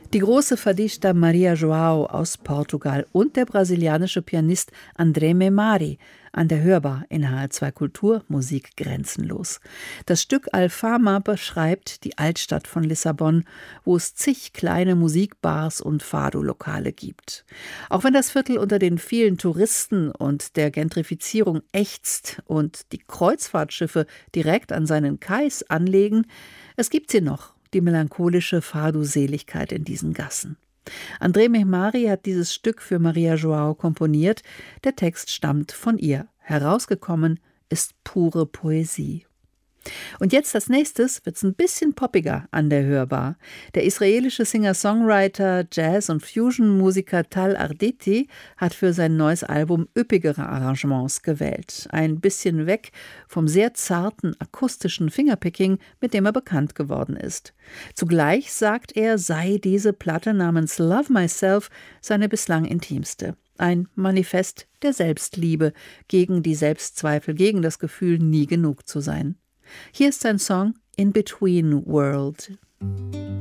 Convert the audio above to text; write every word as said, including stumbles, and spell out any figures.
Die große Fadista Maria João aus Portugal und der brasilianische Pianist André Memari an der Hörbar in H R zwei Kultur, Musik grenzenlos. Das Stück Alfama beschreibt die Altstadt von Lissabon, wo es zig kleine Musikbars und Fado-Lokale gibt. Auch wenn das Viertel unter den vielen Touristen und der Gentrifizierung ächzt und die Kreuzfahrtschiffe direkt an seinen Kais anlegen, es gibt sie noch, die melancholische Fado-Seligkeit in diesen Gassen. André Memari hat dieses Stück für Maria João komponiert. Der Text stammt von ihr. Herausgekommen ist pure Poesie. Und jetzt als nächstes wird's ein bisschen poppiger an der Hörbar. Der israelische Singer-Songwriter, Jazz- und Fusion-Musiker Tal Arditi hat für sein neues Album üppigere Arrangements gewählt. Ein bisschen weg vom sehr zarten akustischen Fingerpicking, mit dem er bekannt geworden ist. Zugleich, sagt er, sei diese Platte namens Love Myself seine bislang intimste. Ein Manifest der Selbstliebe, gegen die Selbstzweifel, gegen das Gefühl, nie genug zu sein. Hier ist sein Song In Between World.